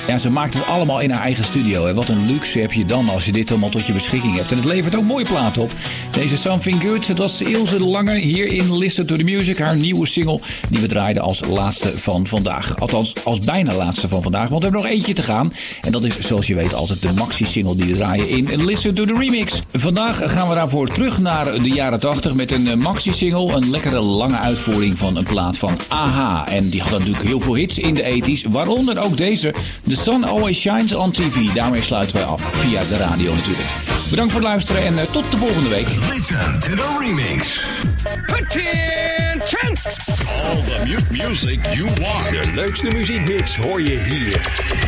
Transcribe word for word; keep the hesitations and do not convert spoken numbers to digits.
Ja, ze maakt het allemaal in haar eigen studio. Hè. Wat een luxe heb je dan als je dit allemaal tot je beschikking hebt. En het levert ook mooie platen op. Deze Something Good, dat was Ilse de Lange hier in Listen to the Music. Haar nieuwe single die we draaiden als laatste van vandaag. Althans, als bijna laatste van vandaag. Want we hebben nog eentje te gaan. En dat is, zoals je weet, altijd de maxi-single die we draaien in Listen to the Remix. Vandaag gaan we daarvoor terug naar de jaren tachtig met een maxi-single. Een lekkere lange uitvoering van een plaat van A H. En die hadden natuurlijk heel veel hits in de tachtiger. Waaronder ook deze. The Sun Always Shines on T V. Daarmee sluiten wij af. Via de radio natuurlijk. Bedankt voor het luisteren en uh, tot de volgende week. Listen to the remix. Attention! All the mu- music you want. De leukste muziekmix hoor je hier.